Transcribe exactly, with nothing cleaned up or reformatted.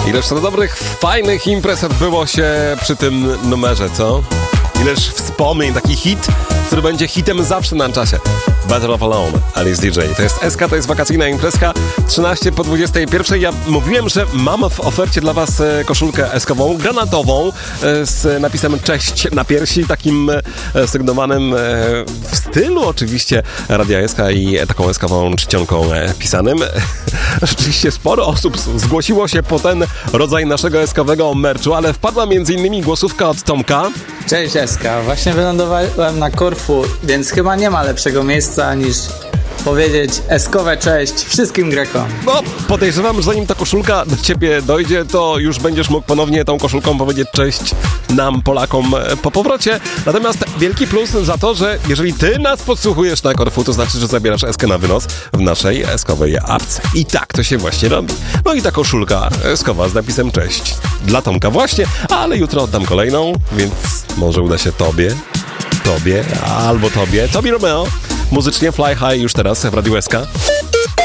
Ileż to dobrych, fajnych imprez odbyło się przy tym numerze, co? Ileż wspomnień, taki hit, który będzie hitem zawsze na czasie. Better Off Alone, Alice D J. To jest S K, to jest wakacyjna imprezka, trzynaście po dwudziestej pierwszej. Ja mówiłem, że mam w ofercie dla was koszulkę eskową, granatową, z napisem cześć na piersi, takim sygnowanym w stylu oczywiście Radia S K i taką eskową czcionką pisanym. Rzeczywiście sporo osób zgłosiło się po ten rodzaj naszego eskowego merchu, ale wpadła między innymi głosówka od Tomka. Cześć S K, właśnie wylądowałem na Korfu, więc chyba nie ma lepszego miejsca niż powiedzieć eskowe cześć wszystkim Grekom. No, podejrzewam, że zanim ta koszulka do ciebie dojdzie, to już będziesz mógł ponownie tą koszulką powiedzieć cześć nam, Polakom, po powrocie. Natomiast wielki plus za to, że jeżeli ty nas podsłuchujesz na Korfu, to znaczy, że zabierasz eskę na wynos w naszej eskowej apce. I tak to się właśnie robi. No i ta koszulka eskowa z napisem cześć dla Tomka właśnie, ale jutro oddam kolejną, więc może uda się tobie, tobie albo tobie. Tobi Romeo. Muzycznie Fly High już teraz w Radiu S K.